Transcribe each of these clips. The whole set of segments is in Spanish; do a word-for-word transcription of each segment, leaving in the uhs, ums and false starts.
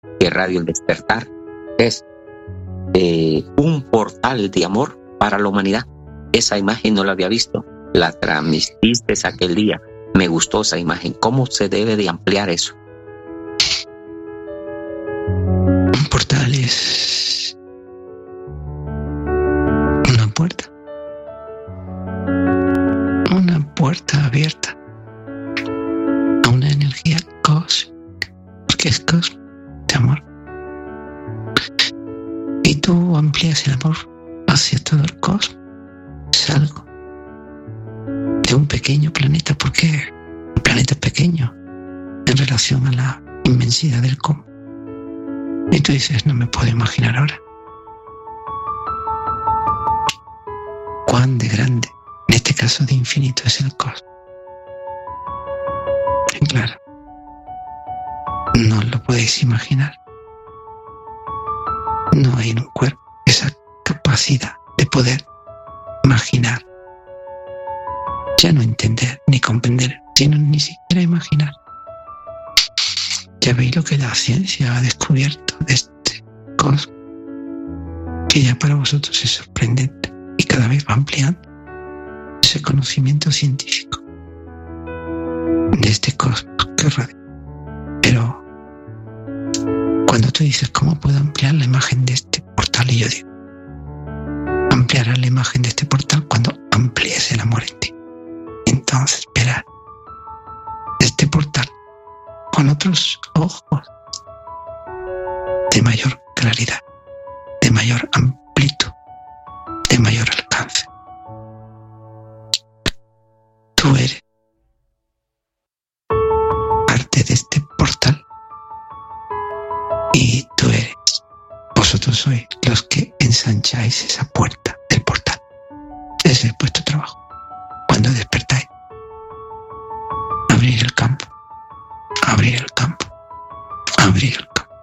que Radio El Despertar es eh, un portal de amor para la humanidad. Esa imagen no la había visto, la transmitiste aquel día. Me gustó esa imagen. ¿Cómo se debe de ampliar eso? Un portal es una puerta. Una puerta abierta a una energía cósmica, porque es cósmico, de amor. Y tú amplías el amor hacia todo el cosmos. Es algo de un pequeño planeta, porque el planeta es pequeño en relación a la inmensidad del cosmos. Y tú dices, no me puedo imaginar ahora cuán de grande, en este caso de infinito, es el cosmos. Y claro, no lo podéis imaginar. No hay en un cuerpo esa capacidad de poder imaginar, ya no entender ni comprender, sino ni siquiera imaginar. Ya veis lo que la ciencia ha descubierto de este cosmos, que ya para vosotros es sorprendente y cada vez va ampliando ese conocimiento científico de este cosmos que rodea. Pero cuando tú dices, ¿cómo puedo ampliar la imagen de este portal? Y yo digo, ampliarás la imagen de este portal cuando amplíes el amor en ti. Entonces verás este portal con otros ojos de mayor claridad, de mayor amplitud, de mayor alcance. Tú eres parte de este portal y tú eres, vosotros sois los que ensancháis esa puerta del portal. Ese es vuestro trabajo. Cuando despertáis, abrir el campo, abrir el campo, abrir el campo.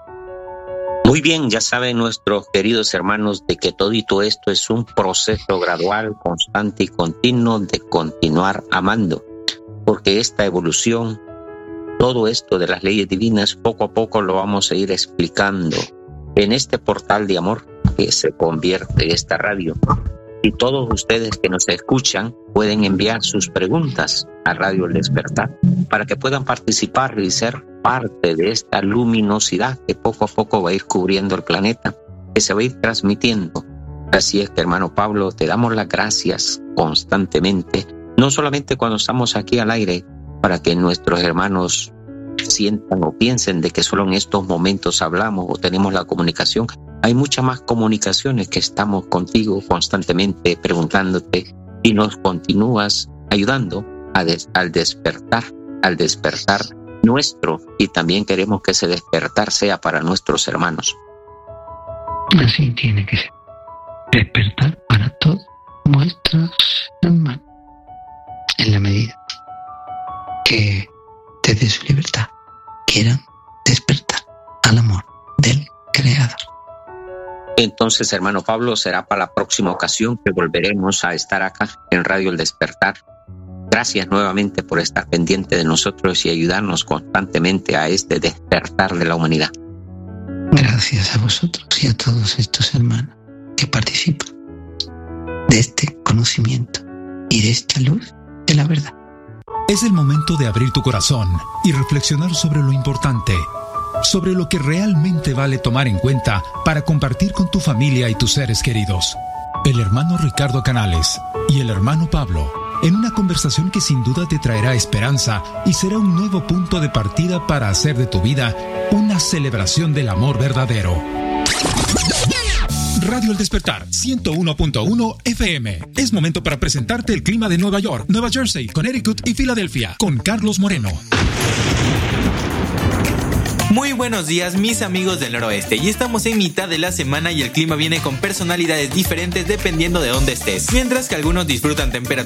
Muy bien, ya saben nuestros queridos hermanos de que todito esto es un proceso gradual, constante y continuo de continuar amando, porque esta evolución, todo esto de las leyes divinas, poco a poco lo vamos a ir explicando en este portal de amor que se convierte esta radio. Y todos ustedes que nos escuchan pueden enviar sus preguntas a Radio El Despertar para que puedan participar y ser parte de esta luminosidad que poco a poco va a ir cubriendo el planeta, que se va a ir transmitiendo. Así es que, hermano Pablo, te damos las gracias constantemente, no solamente cuando estamos aquí al aire, para que nuestros hermanos sientan o piensen de que solo en estos momentos hablamos o tenemos la comunicación. Hay muchas más comunicaciones que estamos contigo constantemente preguntándote y nos continúas ayudando a des- al despertar, al despertar nuestro, y también queremos que ese despertar sea para nuestros hermanos. Así tiene que ser. Despertar para todos vuestros hermanos, en la medida que desde su libertad quieran despertar al amor del Creador. Entonces, hermano Pablo, será para la próxima ocasión que volveremos a estar acá en Radio El Despertar. Gracias nuevamente por estar pendiente de nosotros y ayudarnos constantemente a este despertar de la humanidad. Gracias a vosotros y a todos estos hermanos que participan de este conocimiento y de esta luz de la verdad. Es el momento de abrir tu corazón y reflexionar sobre lo importante, sobre lo que realmente vale tomar en cuenta para compartir con tu familia y tus seres queridos. El hermano Ricardo Canales y el hermano Pablo, en una conversación que sin duda te traerá esperanza y será un nuevo punto de partida para hacer de tu vida una celebración del amor verdadero. Radio El Despertar, ciento uno punto uno F M. Es momento para presentarte el clima de Nueva York, Nueva Jersey, Connecticut y Filadelfia, con Carlos Moreno. Muy buenos días, mis amigos del noroeste. Y estamos en mitad de la semana y el clima viene con personalidades diferentes dependiendo de dónde estés. Mientras que algunos disfrutan temperaturas